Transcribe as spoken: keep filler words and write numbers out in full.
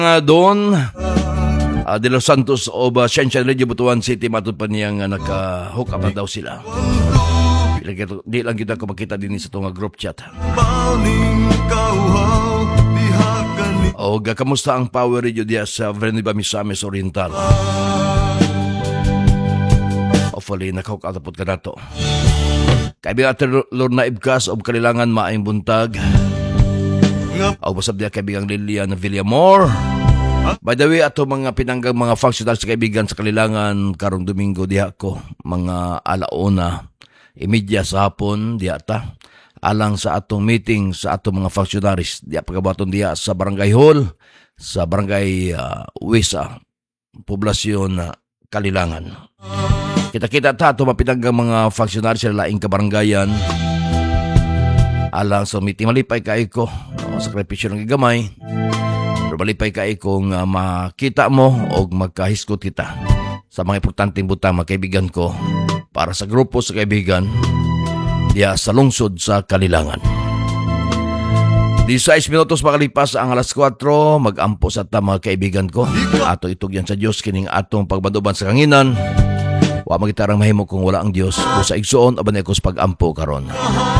Nga doon, uh, De Los Santos o ba Ciencia Radio Butuan City, matod pa niyang uh, naka-hook up na daw sila. Di lang kita, di lang kita kumakita din sa itong group chat. O ga, kamusta ang Power Radio diya sa Villanueva, Misamis Oriental? Hopefully, naka-hook up na po ka na to. Kaibigan natin Lorna Ibkas o kalilangan maayong buntag. O basab diya kaibigang Lilian Villamor. By the way, ato mga pinanggang mga functionaries sa kaibigan sa kalilangan karong Domingo diha ko, mga alauna, imedya sa hapon diha ta, alang sa atong meeting sa atong mga functionaries diha pagkabaton diha sa Barangay Hall, sa Barangay uh, Wisa, Poblasyon uh, Kalilangan. Kita-kita ta ato mapinanggang mga functionaries sa laing kabarangayan, alang sa meeting. Malipay kay ko, no, sakripisyo ng gigamay. Pero malipay kay kung uh, makita mo o magkahiskot kita sa mga importanteng butang mga kaibigan ko para sa grupo sa kaibigan diya sa lungsod sa Kalilangan. Disais minutos makalipas ang alas kwatro, mag-ampo sa ta mga kaibigan ko. Ato itugyan sa Diyos kining atong pagbaduban sa kanginan. Wa magitarang mahimo kung wala ang Diyos. Kung sa igsuon, aban ekos pag-ampo karon.